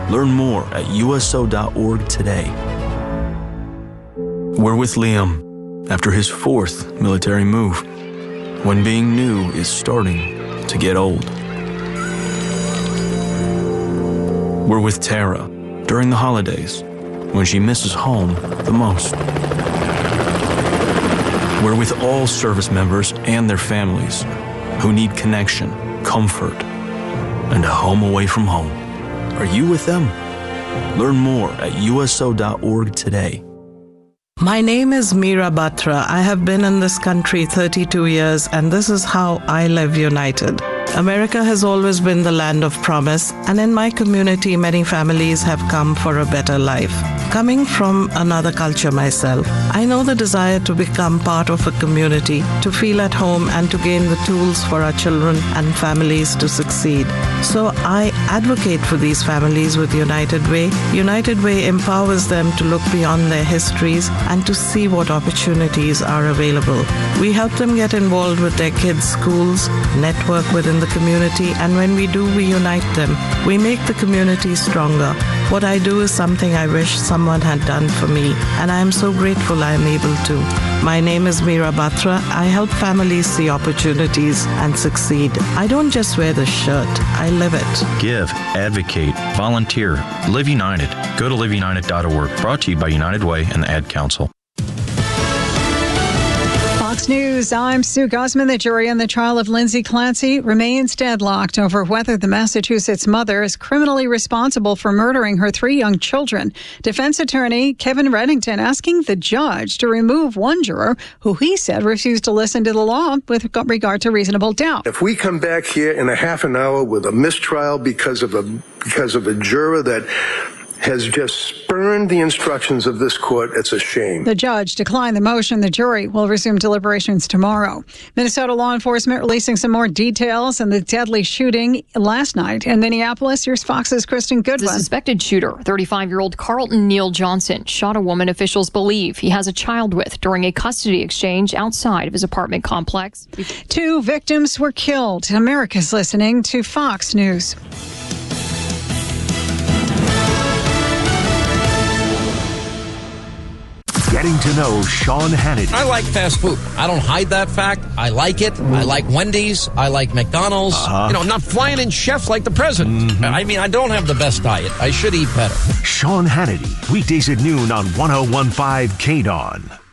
Learn more at USO.org today. We're with Liam after his 4th military move, when being new is starting to get old. We're with Tara during the holidays, when she misses home the most. We're with all service members and their families who need connection, comfort, and a home away from home. Are you with them? Learn more at USO.org today. My name is Meera Batra. I have been in this country 32 years, and this is how I live united. America has always been the land of promise, and in my community, many families have come for a better life. Coming from another culture myself, I know the desire to become part of a community, to feel at home, and to gain the tools for our children and families to succeed. So I advocate for these families with United Way. United Way empowers them to look beyond their histories and to see what opportunities are available. We help them get involved with their kids' schools, network within the community, and when we do, we unite them. We make the community stronger. What I do is something I wish someone had done for me, and I am so grateful I am able to. My name is Meera Batra. I help families see opportunities and succeed. I don't just wear the shirt, I live it. Give, advocate, volunteer, Live United. Go to liveunited.org. Brought to you by United Way and the Ad Council. Fox News, I'm Sue Guzman. The jury in the trial of Lindsay Clancy remains deadlocked over whether the Massachusetts mother is criminally responsible for murdering her 3 young children. Defense attorney Kevin Reddington asking the judge to remove one juror who he said refused to listen to the law with regard to reasonable doubt. If we come back here in a half an hour with a mistrial because of a juror that has just spurned the instructions of this court, it's a shame. The judge declined the motion. The jury will resume deliberations tomorrow. Minnesota law enforcement releasing some more details on the deadly shooting last night in Minneapolis. Here's Fox's Kristen Goodwin. The suspected shooter, 35-year-old Carlton Neal Johnson, shot a woman officials believe he has a child with during a custody exchange outside of his apartment complex. 2 victims were killed. America's listening to Fox News. Getting to know Sean Hannity. I like fast food. I don't hide that fact. I like it. I like Wendy's. I like McDonald's. You know, not flying in chefs like the president. I mean, I don't have the best diet. I should eat better. Sean Hannity, weekdays at noon on 101.5 KDON.